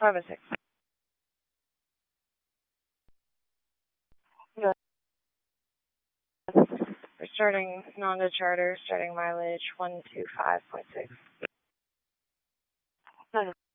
506. Good. We're starting Nanda charter, starting mileage 125.6.